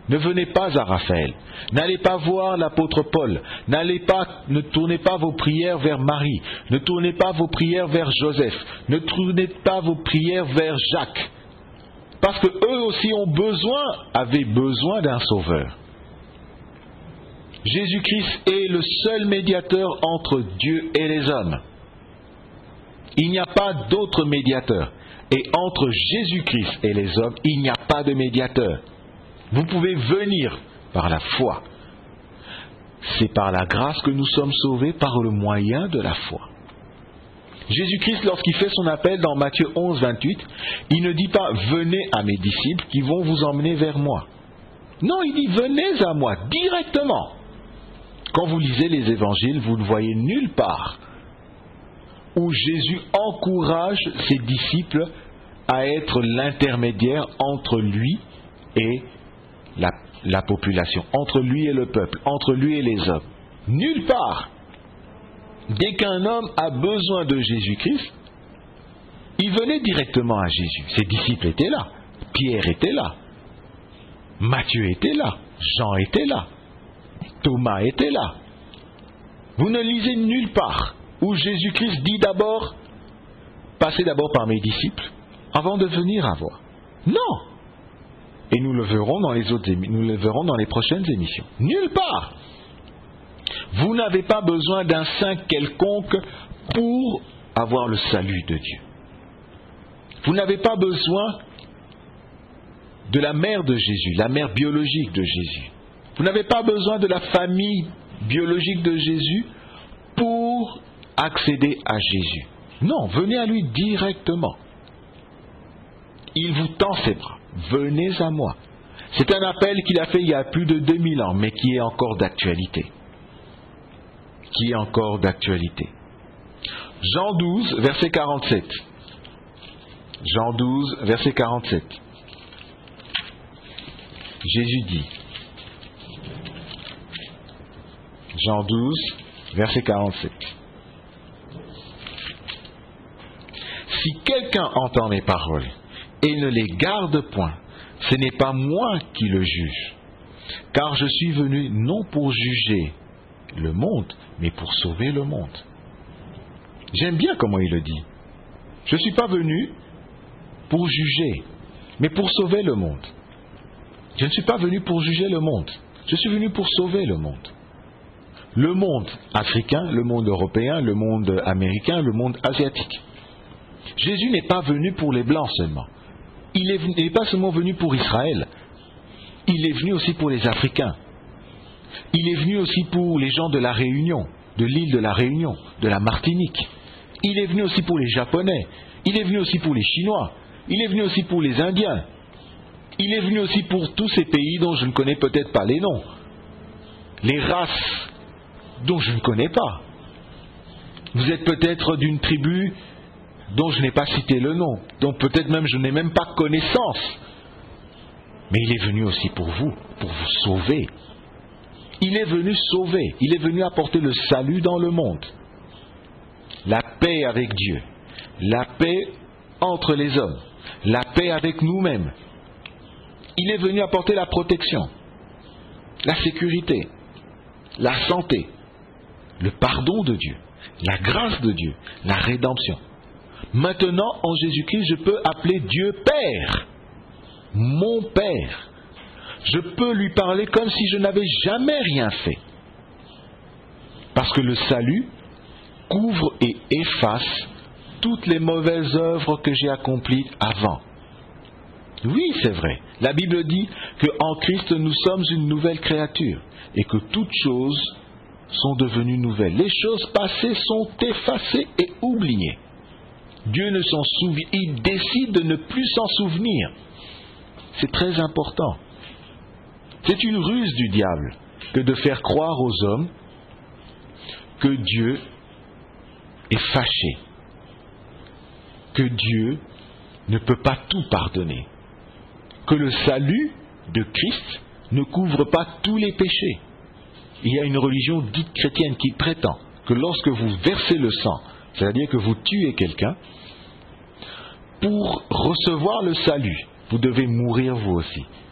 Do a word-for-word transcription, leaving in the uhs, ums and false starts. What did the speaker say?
Ne venez pas à Raphaël. N'allez pas voir l'apôtre Paul. N'allez pas, ne tournez pas vos prières vers Marie. Ne tournez pas vos prières vers Joseph. Ne tournez pas vos prières vers Jacques. Parce que eux aussi ont besoin, avaient besoin d'un sauveur. Jésus-Christ est le seul médiateur entre Dieu et les hommes. Il n'y a pas d'autre médiateur. Et entre Jésus-Christ et les hommes, il n'y a pas de médiateur. Vous pouvez venir par la foi. C'est par la grâce que nous sommes sauvés par le moyen de la foi. Jésus-Christ, lorsqu'il fait son appel dans Matthieu onze, vingt-huit, il ne dit pas « Venez à mes disciples qui vont vous emmener vers moi ». Non, il dit « Venez à moi directement ». Quand vous lisez les évangiles, vous ne voyez nulle part où Jésus encourage ses disciples à être l'intermédiaire entre lui et la, la population, entre lui et le peuple, entre lui et les hommes. Nulle part. Dès qu'un homme a besoin de Jésus-Christ, il venait directement à Jésus. Ses disciples étaient là. Pierre était là. Matthieu était là. Jean était là. Thomas était là. Vous ne lisez nulle part où Jésus-Christ dit d'abord, passez d'abord par mes disciples avant de venir à moi. Non. Et nous le verrons dans les autres émi- nous le verrons dans les prochaines émissions. Nulle part. Vous n'avez pas besoin d'un saint quelconque pour avoir le salut de Dieu. Vous n'avez pas besoin de la mère de Jésus, la mère biologique de Jésus. Vous n'avez pas besoin de la famille biologique de Jésus pour accéder à Jésus. Non, venez à lui directement. Il vous tend ses bras. Venez à moi. C'est un appel qu'il a fait il y a plus de deux mille ans, mais qui est encore d'actualité. Qui est encore d'actualité. Jean douze, verset quarante-sept. Jean douze, verset quarante-sept. Jésus dit, Jean douze, verset quarante-sept. Si quelqu'un entend mes paroles et ne les garde point, ce n'est pas moi qui le juge, car je suis venu non pour juger le monde, mais pour sauver le monde. J'aime bien comment il le dit. Je ne suis pas venu pour juger, mais pour sauver le monde. Je ne suis pas venu pour juger le monde. Je suis venu pour sauver le monde. Le monde africain, le monde européen, le monde américain, le monde asiatique. Jésus n'est pas venu pour les Blancs seulement. Il n'est pas seulement venu pour Israël. Il est venu aussi pour les Africains. Il est venu aussi pour les gens de la Réunion, de l'île de la Réunion, de la Martinique. Il est venu aussi pour les Japonais. Il est venu aussi pour les Chinois. Il est venu aussi pour les Indiens. Il est venu aussi pour tous ces pays dont je ne connais peut-être pas les noms. Les races dont je ne connais pas. Vous êtes peut-être d'une tribu dont je n'ai pas cité le nom, dont peut-être même je n'ai même pas connaissance. Mais il est venu aussi pour vous, pour vous sauver. Il est venu sauver, il est venu apporter le salut dans le monde. La paix avec Dieu, la paix entre les hommes, la paix avec nous-mêmes. Il est venu apporter la protection, la sécurité, la santé, le pardon de Dieu, la grâce de Dieu, la rédemption. Maintenant, en Jésus-Christ, je peux appeler Dieu Père, mon Père. Je peux lui parler comme si je n'avais jamais rien fait. Parce que le salut couvre et efface toutes les mauvaises œuvres que j'ai accomplies avant. Oui, c'est vrai. La Bible dit qu'en Christ, nous sommes une nouvelle créature et que toutes choses sont devenues nouvelles. Les choses passées sont effacées et oubliées. Dieu ne s'en souvient, il décide de ne plus s'en souvenir. C'est très important. C'est une ruse du diable que de faire croire aux hommes que Dieu est fâché, que Dieu ne peut pas tout pardonner, que le salut de Christ ne couvre pas tous les péchés. Il y a une religion dite chrétienne qui prétend que lorsque vous versez le sang, c'est-à-dire que vous tuez quelqu'un, pour recevoir le salut, vous devez mourir vous aussi.